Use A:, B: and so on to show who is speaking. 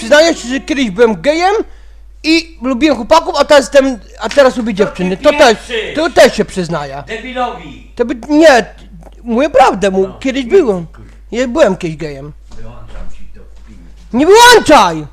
A: przyznaję się, że kiedyś byłem gejem i lubiłem chłopaków, a teraz lubię dziewczyny. To też się przyznaję.
B: Debilowi!
A: To by, nie, mówię prawdę, kiedyś byłem. Ja byłem kiedyś gejem.
B: Wyłączam ci to w filmie.
A: Nie wyłączaj!